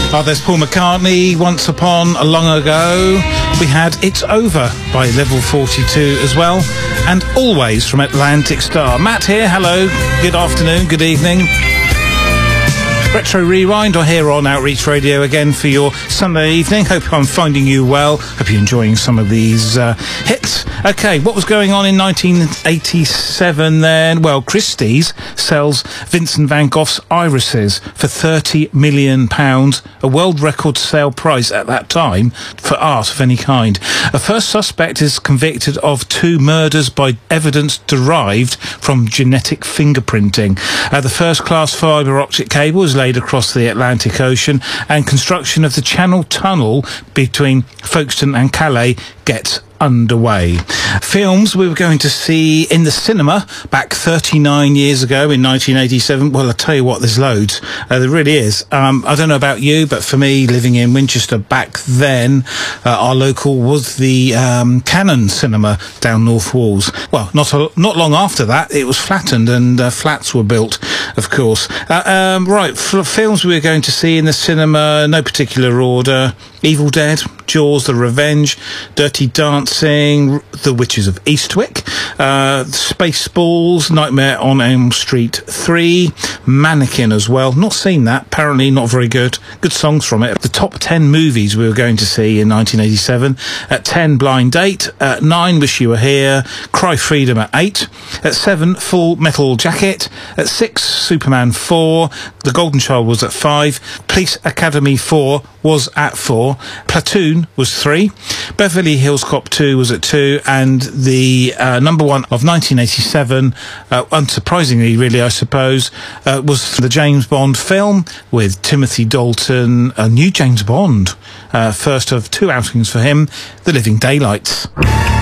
Oh, there's Paul McCartney. Once upon a long ago, we had It's Over by Level 42 as well. And Always from Atlantic Star. Matt here. Hello. Good afternoon. Good evening. Retro Rewind or here on Outreach Radio again for your Sunday evening. Hope I'm finding you well. Hope you're enjoying some of these hits. Okay, what was going on in 1987 then? Well, Christie's sells Vincent van Gogh's Irises for £30 million, a world record sale price at that time for art of any kind. A first suspect is convicted of 2 murders by evidence derived from genetic fingerprinting. The first-class fibre optic cable is laid across the Atlantic Ocean, and construction of the Channel Tunnel between Folkestone and Calais gets underway. Films we were going to see in the cinema back 39 years ago in 1987. Well, I'll tell you what, there's loads. There really is. I don't know about you, but for me, living in Winchester back then, our local was the Cannon Cinema down North Walls. Well, not long after that, it was flattened and flats were built, of course. Right, for films we were going to see in the cinema, no particular order. Evil Dead, Jaws, The Revenge, Dirty Dancing, The Witches of Eastwick, Spaceballs, Nightmare on Elm Street 3, Mannequin as well. Not seen that, apparently not very good. Good songs from it. The top 10 movies we were going to see in 1987. At 10, Blind Date. At 9, Wish You Were Here. Cry Freedom at 8. At 7, Full Metal Jacket. At 6, Superman 4. The Golden Child was at 5. Police Academy 4 was at 4. Platoon was 3. Beverly Hills Cop 2 was at 2. And the number one of 1987, unsurprisingly really I suppose, was the James Bond film with Timothy Dalton, a new James Bond. First of 2 outings for him, The Living Daylights.